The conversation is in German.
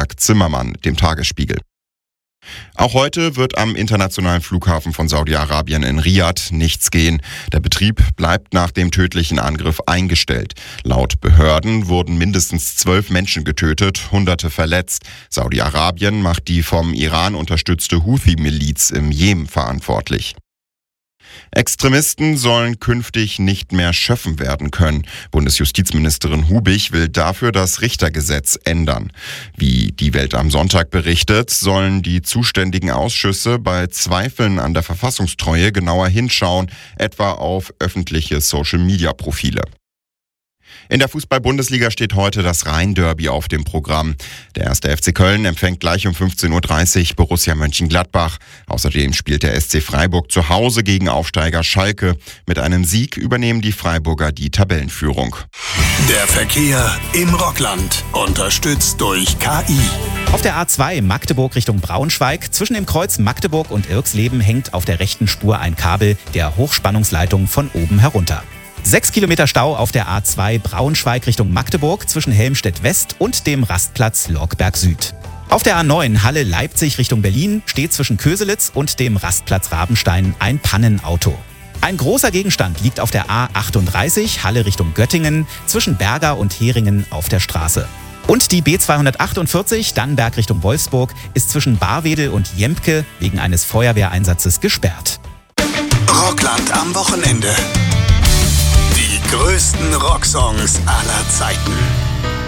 Jörg Zimmermann, dem Tagesspiegel. Auch heute wird am internationalen Flughafen von Saudi-Arabien in Riad nichts gehen. Der Betrieb bleibt nach dem tödlichen Angriff eingestellt. Laut Behörden wurden mindestens 12 Menschen getötet, Hunderte verletzt. Saudi-Arabien macht die vom Iran unterstützte Houthi-Miliz im Jemen verantwortlich. Extremisten sollen künftig nicht mehr schöffen werden können. Bundesjustizministerin Hubig will dafür das Richtergesetz ändern. Wie die Welt am Sonntag berichtet, sollen die zuständigen Ausschüsse bei Zweifeln an der Verfassungstreue genauer hinschauen, etwa auf öffentliche Social-Media-Profile. In der Fußball-Bundesliga steht heute das Rhein-Derby auf dem Programm. Der 1. FC Köln empfängt gleich um 15.30 Uhr Borussia Mönchengladbach. Außerdem spielt der SC Freiburg zu Hause gegen Aufsteiger Schalke. Mit einem Sieg übernehmen die Freiburger die Tabellenführung. Der Verkehr im Rockland, unterstützt durch KI. Auf der A2 Magdeburg Richtung Braunschweig, zwischen dem Kreuz Magdeburg und Irxleben hängt auf der rechten Spur ein Kabel der Hochspannungsleitung von oben herunter. 6 Kilometer Stau auf der A2 Braunschweig Richtung Magdeburg zwischen Helmstedt West und dem Rastplatz Lorgberg Süd. Auf der A9 Halle-Leipzig Richtung Berlin steht zwischen Köselitz und dem Rastplatz Rabenstein ein Pannenauto. Ein großer Gegenstand liegt auf der A38 Halle Richtung Göttingen zwischen Berger und Heringen auf der Straße. Und die B248 Dannenberg Richtung Wolfsburg ist zwischen Barwedel und Jempke wegen eines Feuerwehreinsatzes gesperrt. Rockland am Wochenende. Die größten Rocksongs aller Zeiten.